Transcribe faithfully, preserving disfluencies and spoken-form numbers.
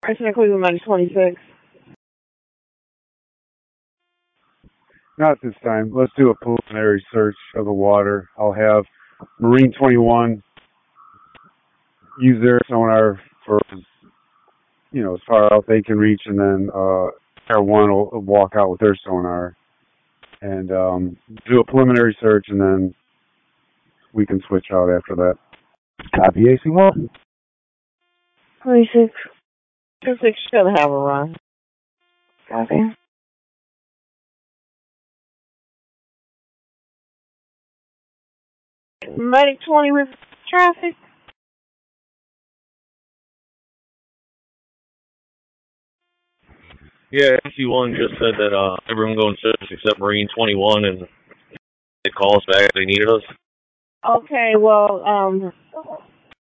Person Cleveland Medic twenty-six. Not this time. Let's do a preliminary search of the water. I'll have Marine twenty-one use their sonar for, you know, as far out they can reach, and then uh, Air One will walk out with their sonar and um, do a preliminary search, and then we can switch out after that. Copy, A C one. twenty-six. twenty-six should have a run. Copy. Medic twenty with traffic. Yeah, A C one just said that uh, everyone go in service except Marine twenty-one, and they call us back if they needed us. Okay, well, um,